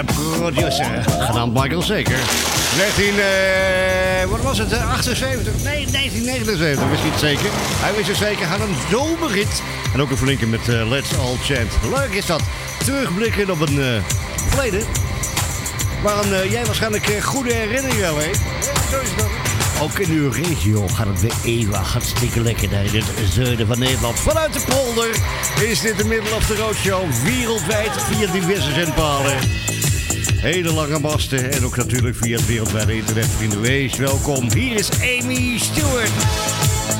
Producer, genaamd Michael Zeker. 78? Nee, 1979, wist niet zeker. Hij wist het zeker, had een zomerrit. En ook een flinke met Let's All Chant. Leuk is dat. Terugblikken op een verleden. Waaraan jij waarschijnlijk goede herinneringen hebt. Ja, zo is dat. Ook in uw regio gaat het weer even hartstikke lekker daar in het zuiden van Nederland. Vanuit de polder is dit de Middle of the Road Show. Wereldwijd via diverse zendpalen. Hele lange masten en ook natuurlijk via het wereldwijde internet. Vrienden, wees welkom. Hier is Amy Stewart.